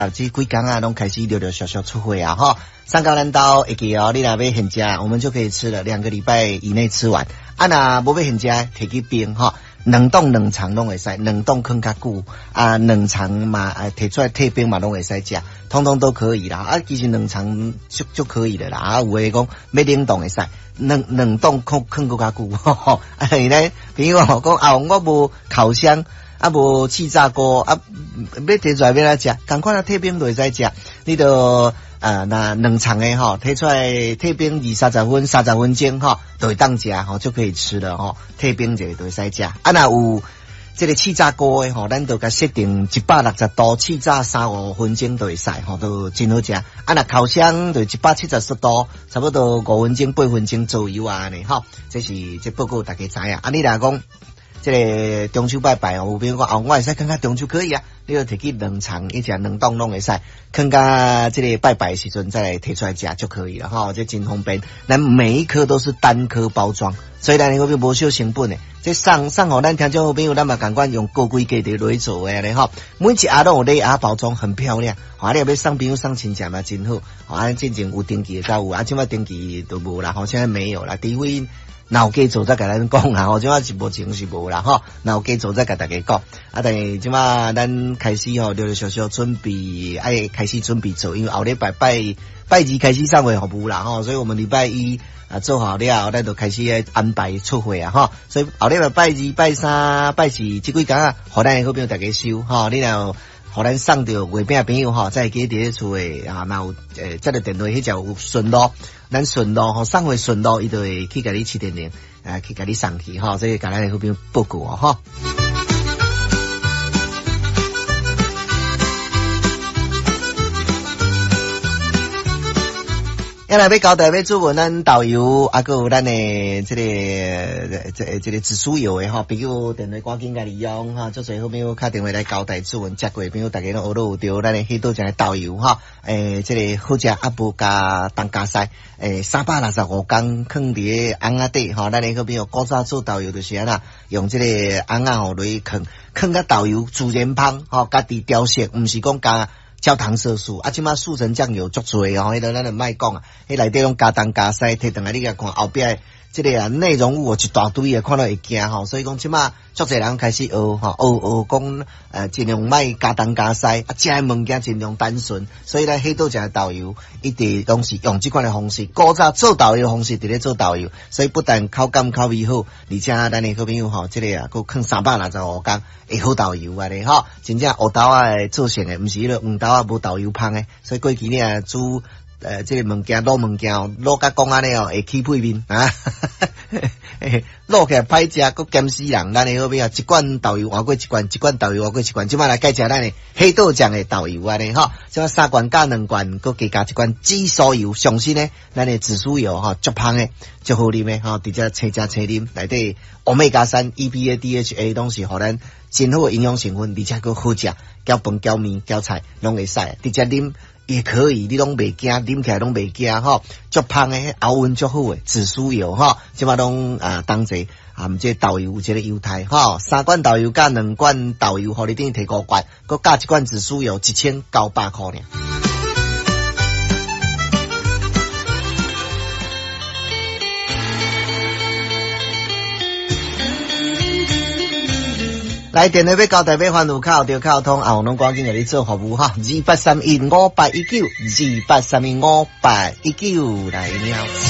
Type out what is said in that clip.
这几天啊，拢开始陆陆续续出货啊，哈。上高咱到会记哦，你若要现吃，我们就可以吃了，2个礼拜以内吃完。啊，若无要现吃，摕去冰哈，冷冻冷藏拢会使，冷冻放较久啊，冷藏嘛摕出来退冰嘛拢会使吃，通通都可以啦。啊，其实冷藏就可以了啦。啊，有诶讲要冷冻会使，冷冻放搁较久。啊，因为朋友讲啊，我无烤箱。啊，无气炸锅啊，要摕出来要来食，赶快啊退冰就会使食。你就那冷藏诶吼，摕出来退冰30分钟吼，就会当食吼，就可以吃了吼。退冰就会使食。啊，若有这个气炸锅诶吼，咱就甲设定160度气炸3-5分钟就会使吼，都真好食。啊，若烤箱就170度，差不多5分钟8分钟左右啊安尼吼。这报告大家知影。啊，你若讲。这个中秋拜拜哦，有朋友讲我会使看看中秋可以啊，你就摕去冷藏一只冷冻拢会使，看看这个拜拜的时阵再来摕出来食就可以了哈，这真方便。咱每一颗都是单颗包装，所以咱那个无少成本的。这送互咱听众好朋友，咱嘛赶快用高规格的来做的咧哈，每一盒都有礼盒包装，很漂亮。你要送朋友送亲戚嘛真好，啊，真正有登记的才有，啊，现在登记都无啦，现在没有啦，除非。脑加做再甲咱讲啦，即马是无情是无啦吼，脑加做再甲大家讲。啊，但是即马咱开始陆陆续续准备，开始准备做，因为后礼拜拜2开始送货服务啦吼，所以我们礼拜1做好了，咱就开始安排出货啊吼，所以后礼拜2、拜3、拜4这几天啊，互咱的好朋友大家收吼，你若互咱送到月饼朋友吼，再记伫厝诶啊，若有接个电话迄只有顺路。咱顺路吼，送货顺路，伊就会去甲你7点0去甲你送去吼，所以甲咱好朋友报告哦吼。要交代要做咱导游，还有咱的这个紫苏油的吼，朋友电话赶紧甲利用哈，做最好朋友打电话来交代做文，接过朋友大家都学到有着咱的许多种导游哈，这个好食啊无加当加菜，365天放伫个甕底吼，咱的好朋友古早做导游就是安那，用这个甕吼来放个导游自然芳吼，家己调色，毋是讲加。焦糖色素啊，即马速成酱油足多哦，迄个咱就莫讲啊，迄内底拢加东加西，摕等下你甲看后壁这个内容物一大堆啊，看到会惊吼，所以讲即马足侪人开始学吼，学讲尽量莫加东加西，啊，食诶物件尽量单纯，所以咧许多只导游一直拢是用即款诶方式，古早做导游诶方式伫咧做导游，所以不但口感口味好，而且咱诶好朋友吼，这个佫放365天会好导游啊咧吼，真正黑豆啊做成诶，毋是迄个黄豆啊无导游香诶，所以过去呢煮。这个物件卤物件卤甲讲安尼哦，会起配面啊，卤起来歹食，佫咸死人。咱的好边啊，一罐豆油换过一罐，一罐豆油换过一罐。即摆来介绍咱的黑豆酱的豆油安尼吼，即摆3罐加2罐，佫加一罐紫苏油。上新呢，咱的紫苏油吼，足香的，足好啉的吼，直接青加青啉，内底Omega-3、EPA、DHA 拢是互咱真好的营养成分，而且佫好食，搅饭、搅面、搅菜拢会使，直接啉。也可以，你拢袂惊，啉起来拢袂惊吼，足香诶，熬温足好诶，紫苏油吼，即马拢当者这豆油有这个优待吼，3罐豆油加2罐豆油，互你等于摕5罐，佮加1罐紫苏油1900块尔。来电话要交代要烦恼靠着靠通啊，我拢赶紧给你做服务哈，28315819，28315819来了。